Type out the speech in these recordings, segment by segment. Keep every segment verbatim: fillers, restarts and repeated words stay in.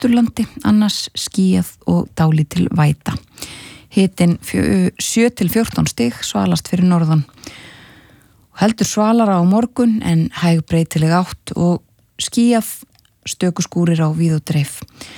Austurlandi, annars skýjað og dálítil væta. Hitinn sjö til fjórtán stig, svalast fyrir norðan. Heldur svalara á morgun en hæg breytileg átt og skýjað, stöku skúrir á víð og dreif.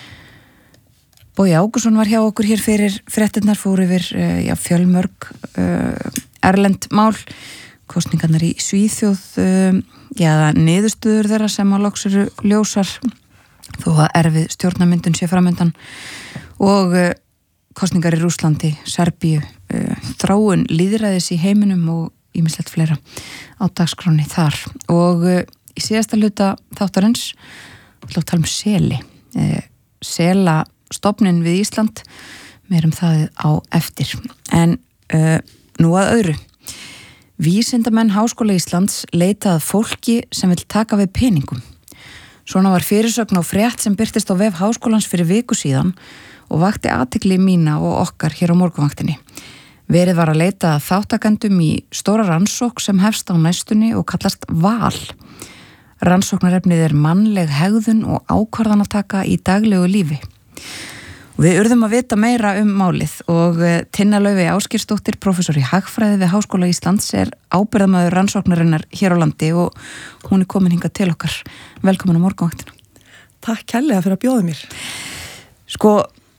Bogi Ágússon var hjá okkur hér fyrir fréttirnar, fór yfir uh, já, fjölmörg uh, erlend mál, kosningarnar í Svíþjóð, uh, já, niðurstöður þeirra sem að loks eru ljósar, þó að erfið stjórnarmyndun sé framöndan, og uh, kosningar í Rússlandi, Serbíu, uh, þróun lýðræðis í heiminum og ýmislegt fleira á dagskráni þar. Og uh, í síðasta hluta þáttarins ætlum að tala um seli. Uh, sela stofnin við Ísland, meirum það á eftir. En uh, nú að öðru. Vísindamenn Háskóla Íslands leitað fólki sem vil taka við peningum. Svona var fyrirsögn á frétt sem birtist á vef Háskólans fyrir viku síðan og vakti athygli mína og okkar hér á morgunvaktinni. Verið var að leita þáttakendum í stóra rannsókn sem hefst á næstunni og kallast VAL. Rannsóknarefnið er mannleg hegðun og ákvarðanataka í daglegu lífi. Við urðum að vita meira um málið og Tinna Laufey Ásgeirsdóttir, prófessor í hagfræði við Háskóla Íslands, er ábyrgðarmaður rannsóknarinnar hér á landi og hún er komin hingað til okkar. Velkomin á morgunvaktina. Takk kærlega fyrir að bjóða mér. Sko,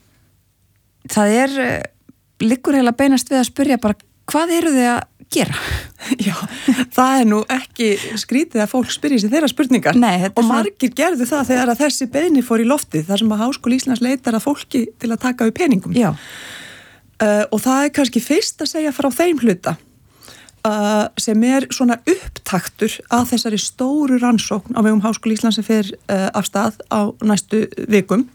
það er, liggur heila beinast við að spyrja bara, hvað eru þið að gera? Já, það er nú ekki skrítið að fólk spyrji sig þeirra spurningar. Nei, og margir svona... gerðu það þegar að þessi beiðni fór í loftið, þar sem að Háskóli Íslands leitar að fólki til að taka við peningum. Já. Uh, og það er kannski fyrst að segja frá þeim hluta uh, sem er svona upptaktur að þessari stóru rannsókn á vegum Háskóli Íslands sem fer uh, af stað á næstu vikum.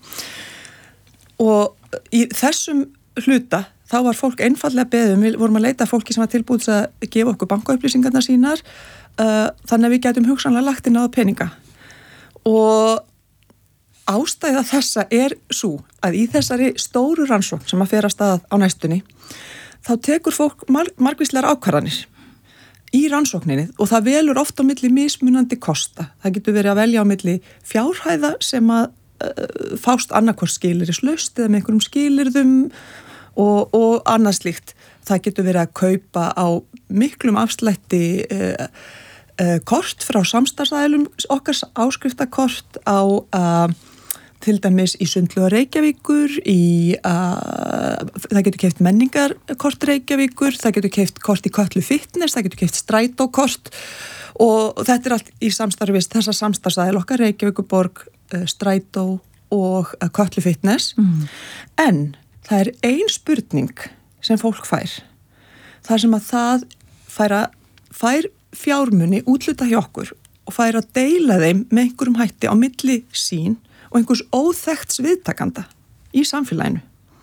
Og í þessum hluta þá var fólk einfallega beðum, við vorum að leita fólki sem var tilbúið að gefa okkur bankaupplýsingarnar sínar, uh, þannig að við gætum hugsanlega lagt inn á peninga. Og ástæða þessa er svo að í þessari stóru rannsókn sem að fer af stað á næstunni, þá tekur fólk mar- margvíslegar ákvarðanir í rannsókninni og það velur oft á milli mismunandi kosta. Það getur verið að velja á milli fjárhæða sem að uh, fást annarkvort skilyrðislaust eða með einhverjum skilyrðum Og, og annað slíkt. Það getur verið að kaupa á miklum afslætti uh, uh, kort frá samstarfsaðilum okkar, áskriftakort á uh, til dæmis í Sundlaugar Reykjavíkur, í, uh, það getur keypt menningarkort Reykjavíkur, það getur keypt kort í Kötlu Fitness, það getur keypt strætókort og þetta er allt í samstarfis, þessa samstarfsaðil okkar, Reykjavíkurborg, uh, strætó og uh, Kötlu Fitness. Mm. En það er ein spurning sem fólk fær. Það sem að það fær, að, fær fjármuni útluta hjá okkur og fær að deila þeim með einhverjum hætti á milli sín og einhvers óþekkts viðtakanda í samfélaginu.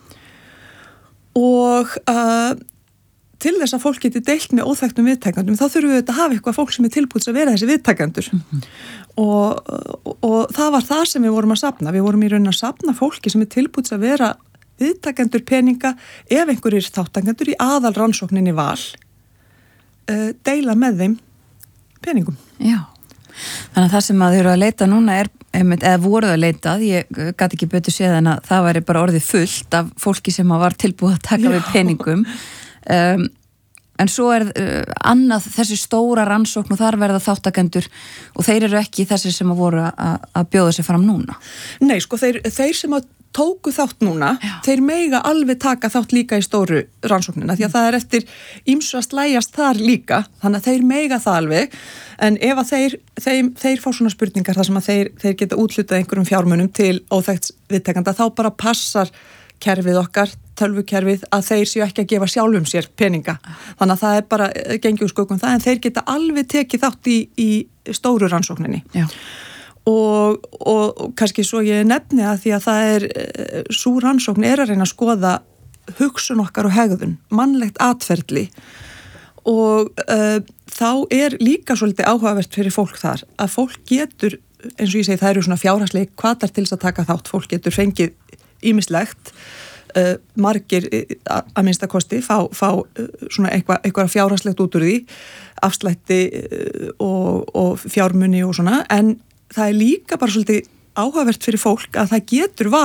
Og uh, til þess að fólk geti deilt með óþekktum viðtakandum, þá þurfum við að hafa eitthvað fólk sem er tilbúið að vera þessi viðtakandur. Mm-hmm. Og, og, og það var það sem við vorum að safna. Við vorum í raunin að safna fólki sem er tilbúið að vera viðtakendur peninga ef einhverjir þáttakendur í aðal rannsókninni VAL uh, deila með þeim peningum. Já, þannig að það sem að þau eru að leita núna er, eða voruð að leita, ég gat ekki betur séð en að það væri bara orðið fullt af fólki sem var tilbúið að taka Já. Við peningum. Um, en svo er uh, annað þessi stóra rannsókn og þar verða þáttakendur og þeir eru ekki þessir sem að voru að, að bjóða sér fram núna. Nei, sko, þeir, þeir sem að tóku þátt núna, Já. Þeir mega alveg taka þátt líka í stóru rannsóknina því að það er eftir ýmsu að slægjast þar líka, þannig að þeir mega það alveg, en ef að þeir, þeir, þeir fá svona spurningar þar sem að þeir, þeir geta úthlutað einhverjum fjármunum til óþekkts viðtakanda, þá bara passar kerfið okkar, tölvukerfið, að þeir séu ekki að gefa sjálfum sér peninga. Þannig að það er bara, gengi úr skugum það, en þeir geta alveg tekið þátt í, í stóru rannsókninni. Já. Og, og, og kannski svo ég nefni að því að það er, sú rannsókn er að reyna að skoða hugsun okkar og hegðun, mannlegt atferli og uh, þá er líka svolítið áhugavert fyrir fólk þar að fólk getur, eins og ég segi, það eru svona fjárhagsleg hvatar til þess að taka þátt, fólk getur fengið ýmislegt, uh, margir að, að minnsta kosti fá, fá uh, svona eitthvað, eitthvað fjárhagslegt út úr því, afslætti uh, og, og fjármuni og svona, en það er líka bara svolítið áhugavert fyrir fólk að það getur